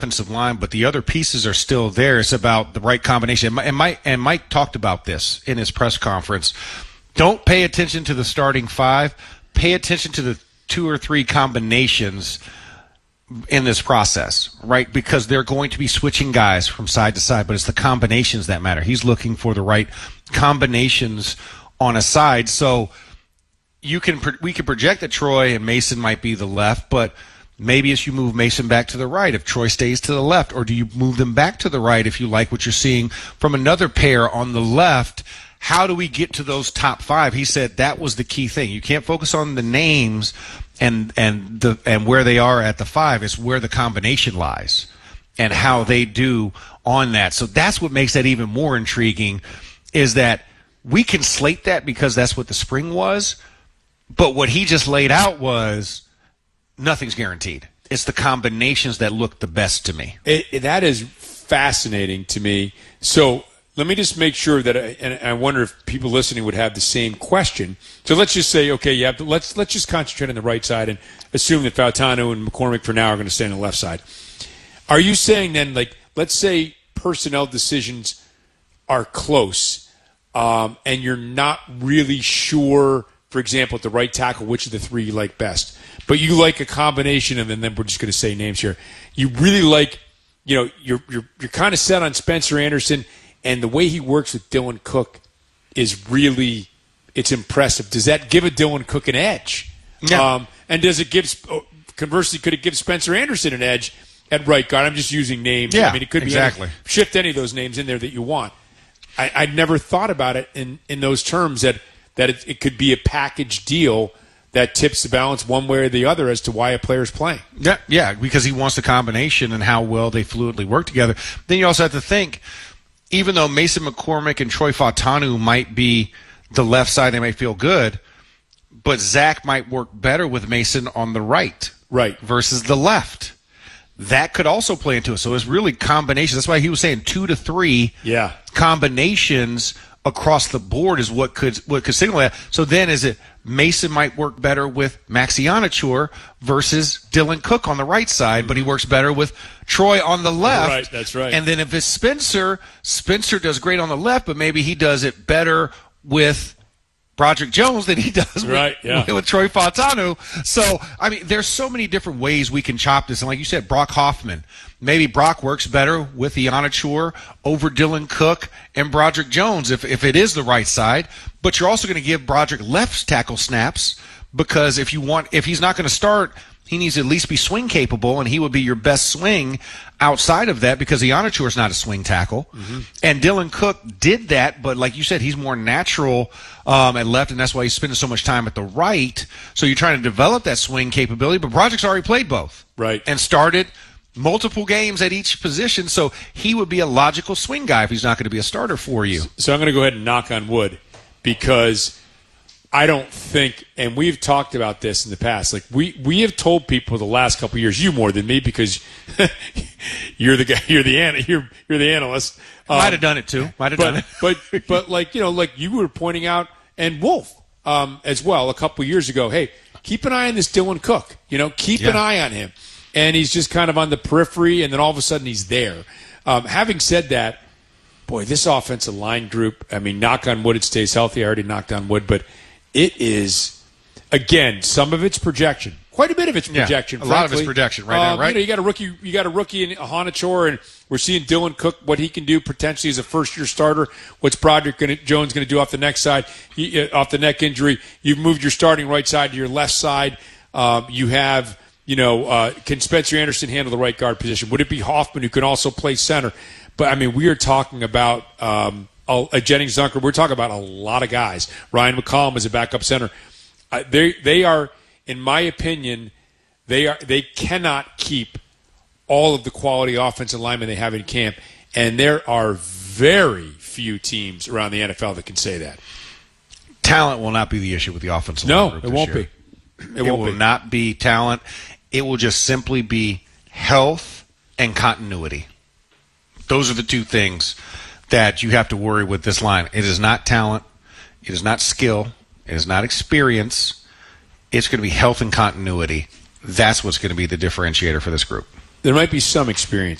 offensive line, but the other pieces are still there. It's about the right combination. And Mike talked about this in his press conference. Don't pay attention to the starting five. Pay attention to the 2 or 3 combinations in this process, right? Because they're going to be switching guys from side to side, but it's the combinations that matter. He's looking for the right combinations on a side. So we can project that Troy and Mason might be the left, but maybe as you move Mason back to the right, if Troy stays to the left, or do you move them back to the right if you like what you're seeing from another pair on the left? How do we get to those top 5? He said that was the key thing. You can't focus on the names and where they are at the 5. It's where the combination lies and how they do on that. So that's what makes that even more intriguing, is that we can slate that because that's what the spring was. But what he just laid out was nothing's guaranteed. It's the combinations that look the best to me. That is fascinating to me. So let me just make sure that, and I wonder if people listening would have the same question. So let's just say, okay, let's just concentrate on the right side and assume that Fautanu and McCormick for now are going to stay on the left side. Are you saying then, like, let's say personnel decisions are close, and you're not really sure, for example, at the right tackle, which of the 3 you like best, but you like a combination of them, then we're just going to say names here. You really like, you're kind of set on Spencer Anderson, and the way he works with Dylan Cook is really, it's impressive. Does that give a Dylan Cook an edge? Yeah. And does it conversely, could it give Spencer Anderson an edge at right guard? I'm just using names. Yeah, I mean, it could exactly. be shift any of those names in there that you want. I'd never thought about it in those terms, that it could be a package deal that tips the balance one way or the other as to why a player's playing. Yeah, because he wants the combination and how well they fluidly work together. Then you also have to think, even though Mason McCormick and Troy Fautanu might be the left side, they may feel good, but Zach might work better with Mason on the right versus the left. That could also play into it. So it's really combinations. That's why he was saying 2 to 3 combinations across the board is what could signal that. So then is it Mason might work better with Maxi Onachur versus Dylan Cook on the right side, but he works better with Troy on the left. Right, that's right. And then if it's Spencer does great on the left, but maybe he does it better with Broderick Jones than he does with Troy Fautanu. So, I mean, there's so many different ways we can chop this. And like you said, Brock Hoffman. Maybe Brock works better with Onachur over Dylan Cook and Broderick Jones if it is the right side. But you're also going to give Broderick left tackle snaps, because if he's not going to start, he needs to at least be swing capable, and he would be your best swing outside of that, because Onachur is not a swing tackle. Mm-hmm. And Dylan Cook did that, but like you said, he's more natural at left, and that's why he's spending so much time at the right. So you're trying to develop that swing capability, but Broderick's already played both. Right. And started multiple games at each position, so he would be a logical swing guy if he's not going to be a starter for you. So I'm going to go ahead and knock on wood, because I don't think, and we've talked about this in the past, like we have told people the last couple of years, you more than me, because you're the guy, you're the analyst. Might have done it too. But like you were pointing out, and Wolf as well a couple of years ago. Hey, keep an eye on this Dylan Cook. Keep an eye on him. And he's just kind of on the periphery, and then all of a sudden he's there. Having said that, boy, this offensive line group, I mean, knock on wood, it stays healthy. I already knocked on wood, but it is, again, some of it's projection. Quite a bit of it's projection. Yeah, a lot of it's projection right now, right? You got a rookie in Onachur, and we're seeing Dylan Cook, what he can do potentially as a first-year starter. What's Broderick Jones going to do off the next side, off the neck injury? You've moved your starting right side to your left side. You have... can Spencer Anderson handle the right guard position? Would it be Hoffman, who can also play center? But, I mean, we are talking about Jennings Dunker. We're talking about a lot of guys. Ryan McCollum is a backup center. They are, in my opinion, they cannot keep all of the quality offensive linemen they have in camp. And there are very few teams around the NFL that can say that. Talent will not be the issue with the offensive line group this year. No, it won't be. It will not be talent. It will just simply be health and continuity. Those are the two things that you have to worry with this line. It is not talent. It is not skill. It is not experience. It's going to be health and continuity. That's what's going to be the differentiator for this group. there might be some experience